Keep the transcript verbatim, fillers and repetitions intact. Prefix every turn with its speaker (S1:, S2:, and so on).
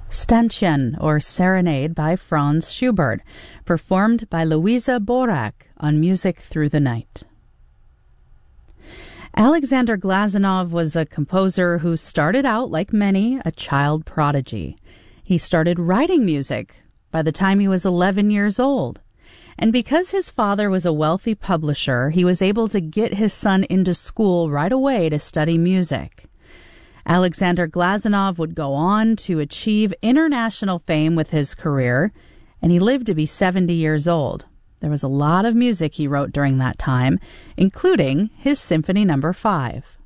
S1: Stantian, or Serenade by Franz Schubert, performed by Louisa Borak on Music Through the Night. Alexander Glazunov was a composer who started out, like many, a child prodigy. He started writing music by the time he was eleven years old. And because his father was a wealthy publisher, he was able to get his son into school right away to study music. Alexander Glazunov would go on to achieve international fame with his career, and he lived to be seventy years old. There was a lot of music he wrote during that time, including his Symphony Number five.